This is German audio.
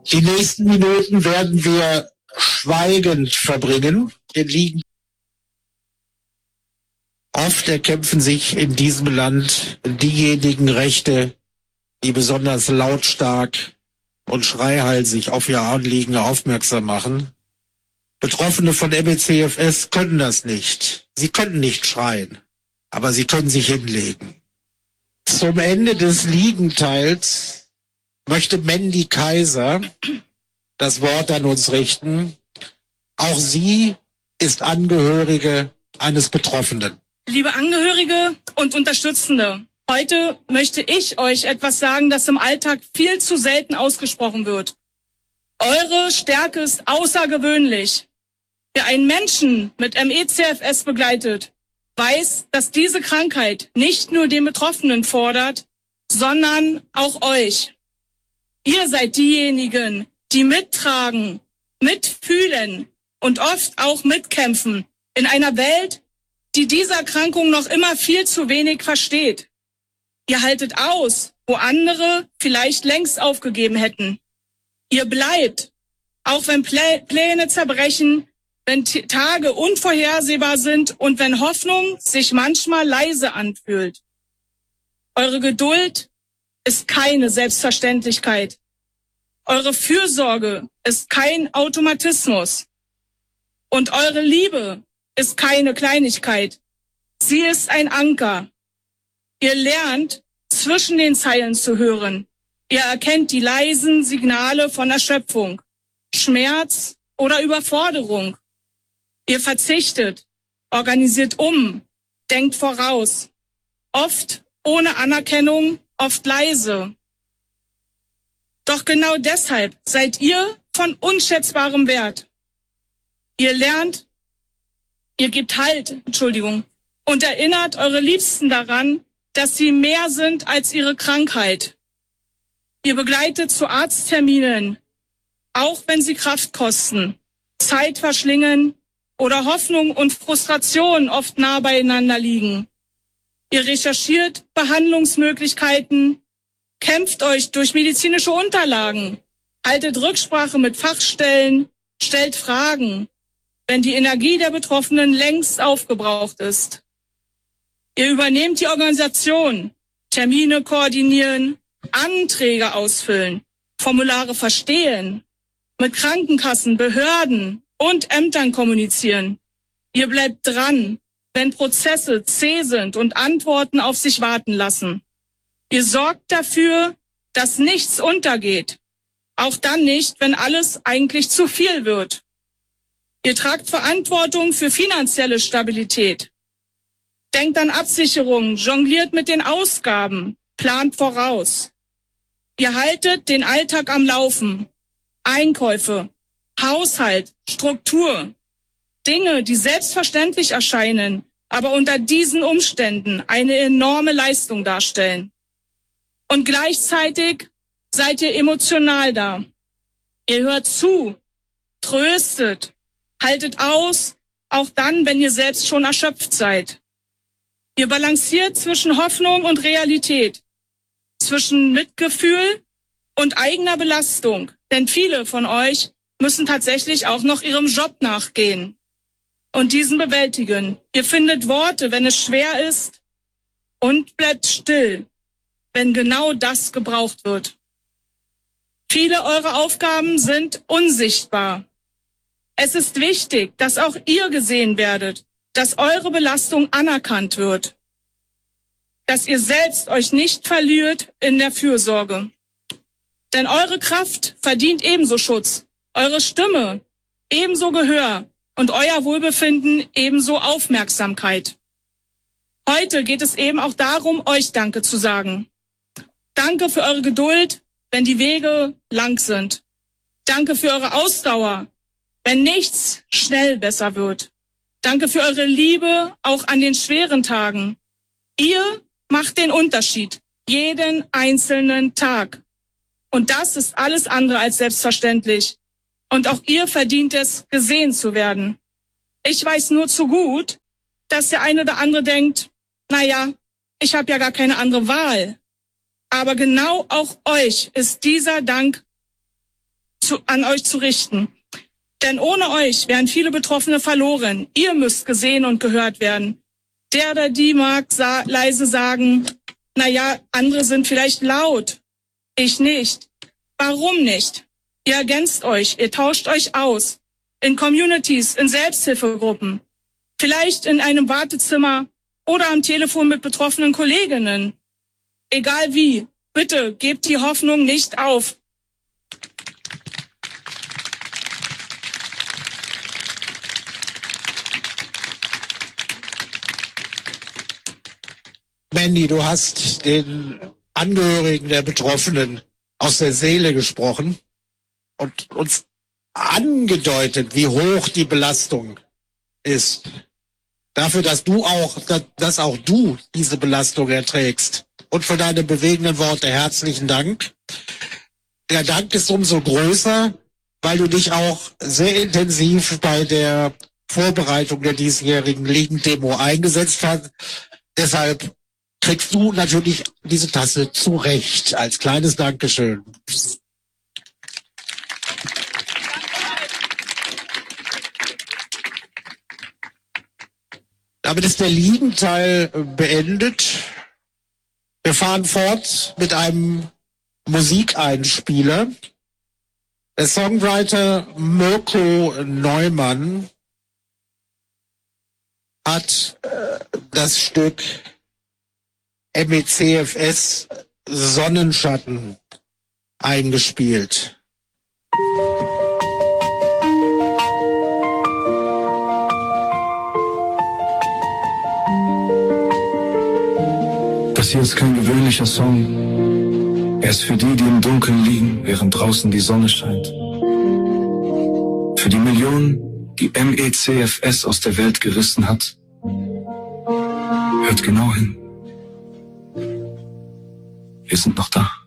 Die nächsten Minuten werden wir schweigend verbringen. Wir liegen. Oft erkämpfen sich in diesem Land diejenigen Rechte, die besonders lautstark und schreihalsig auf ihr Anliegen aufmerksam machen. Betroffene von ME/CFS können das nicht. Sie können nicht schreien, aber sie können sich hinlegen. Zum Ende des Liegenteils möchte Mandy Kaiser das Wort an uns richten. Auch sie ist Angehörige eines Betroffenen. Liebe Angehörige und Unterstützende, heute möchte ich euch etwas sagen, das im Alltag viel zu selten ausgesprochen wird. Eure Stärke ist außergewöhnlich. Wer einen Menschen mit ME/CFS begleitet, weiß, dass diese Krankheit nicht nur den Betroffenen fordert, sondern auch euch. Ihr seid diejenigen, die mittragen, mitfühlen und oft auch mitkämpfen in einer Welt, die diese Erkrankung noch immer viel zu wenig versteht. Ihr haltet aus, wo andere vielleicht längst aufgegeben hätten. Ihr bleibt, auch wenn Pläne zerbrechen, wenn Tage unvorhersehbar sind und wenn Hoffnung sich manchmal leise anfühlt. Eure Geduld ist keine Selbstverständlichkeit. Eure Fürsorge ist kein Automatismus. Und eure Liebe ist keine Kleinigkeit. Sie ist ein Anker. Ihr lernt, zwischen den Zeilen zu hören. Ihr erkennt die leisen Signale von Erschöpfung, Schmerz oder Überforderung. Ihr verzichtet, organisiert um, denkt voraus. Oft ohne Anerkennung, oft leise. Doch genau deshalb seid ihr von unschätzbarem Wert. Ihr lernt, ihr gebt Halt, und erinnert eure Liebsten daran, dass sie mehr sind als ihre Krankheit. Ihr begleitet zu Arztterminen, auch wenn sie Kraft kosten, Zeit verschlingen oder Hoffnung und Frustration oft nah beieinander liegen. Ihr recherchiert Behandlungsmöglichkeiten, kämpft euch durch medizinische Unterlagen, haltet Rücksprache mit Fachstellen, stellt Fragen, wenn die Energie der Betroffenen längst aufgebraucht ist. Ihr übernehmt die Organisation, Termine koordinieren, Anträge ausfüllen, Formulare verstehen, mit Krankenkassen, Behörden und Ämtern kommunizieren. Ihr bleibt dran, wenn Prozesse zäh sind und Antworten auf sich warten lassen. Ihr sorgt dafür, dass nichts untergeht, auch dann nicht, wenn alles eigentlich zu viel wird. Ihr tragt Verantwortung für finanzielle Stabilität. Denkt an Absicherungen, jongliert mit den Ausgaben, plant voraus. Ihr haltet den Alltag am Laufen. Einkäufe, Haushalt, Struktur. Dinge, die selbstverständlich erscheinen, aber unter diesen Umständen eine enorme Leistung darstellen. Und gleichzeitig seid ihr emotional da. Ihr hört zu, tröstet, haltet aus, auch dann, wenn ihr selbst schon erschöpft seid. Ihr balanciert zwischen Hoffnung und Realität, zwischen Mitgefühl und eigener Belastung, denn viele von euch müssen tatsächlich auch noch ihrem Job nachgehen und diesen bewältigen. Ihr findet Worte, wenn es schwer ist, und bleibt still, wenn genau das gebraucht wird. Viele eurer Aufgaben sind unsichtbar. Es ist wichtig, dass auch ihr gesehen werdet, dass eure Belastung anerkannt wird, dass ihr selbst euch nicht verliert in der Fürsorge. Denn eure Kraft verdient ebenso Schutz, eure Stimme ebenso Gehör und euer Wohlbefinden ebenso Aufmerksamkeit. Heute geht es eben auch darum, euch Danke zu sagen. Danke für eure Geduld, wenn die Wege lang sind. Danke für eure Ausdauer, wenn nichts schnell besser wird. Danke für eure Liebe, auch an den schweren Tagen. Ihr macht den Unterschied, jeden einzelnen Tag. Und das ist alles andere als selbstverständlich. Und auch ihr verdient es, gesehen zu werden. Ich weiß nur zu gut, dass der eine oder andere denkt, naja, ich habe ja gar keine andere Wahl. Aber genau auch euch ist dieser Dank an euch zu richten. Denn ohne euch wären viele Betroffene verloren. Ihr müsst gesehen und gehört werden. Der oder die mag leise sagen, na ja, andere sind vielleicht laut. Ich nicht. Warum nicht? Ihr ergänzt euch, ihr tauscht euch aus. In Communities, in Selbsthilfegruppen. Vielleicht in einem Wartezimmer oder am Telefon mit betroffenen Kolleginnen. Egal wie, bitte gebt die Hoffnung nicht auf. Mandy, du hast den Angehörigen der Betroffenen aus der Seele gesprochen und uns angedeutet, wie hoch die Belastung ist. Dafür, dass auch du diese Belastung erträgst. Und für deine bewegenden Worte herzlichen Dank. Der Dank ist umso größer, weil du dich auch sehr intensiv bei der Vorbereitung der diesjährigen Ligendemo eingesetzt hast. Deshalb kriegst du natürlich diese Tasse zurecht als kleines Dankeschön. Damit ist der Liegenteil beendet. Wir fahren fort mit einem Musikeinspieler. Der Songwriter Mirko Neumann hat das Stück MECFS Sonnenschatten eingespielt. Das hier ist kein gewöhnlicher Song. Er ist für die, die im Dunkeln liegen, während draußen die Sonne scheint. Für die Millionen, die MECFS aus der Welt gerissen hat. Hört genau hin. Wir sind noch da.